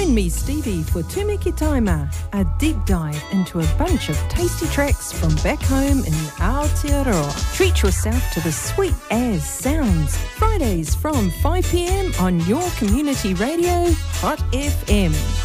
Join me, Stevie, for Tūmiki Taima, a deep dive into a bunch of tasty tracks from back home in Aotearoa. Treat yourself to the sweet as sounds. Fridays from 5 p.m. on your community radio, Hot FM.